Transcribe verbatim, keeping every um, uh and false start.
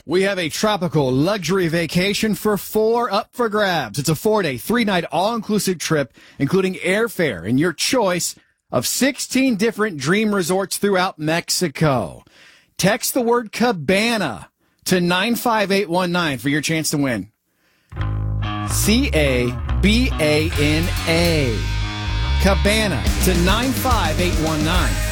We have a tropical luxury vacation for four up for grabs. It's a four-day, three-night, all-inclusive trip, including airfare and your choice of sixteen different dream resorts throughout Mexico. Text the word Cabana to nine five eight one nine for your chance to win. C A B A N A. Cabana to nine five eight one nine.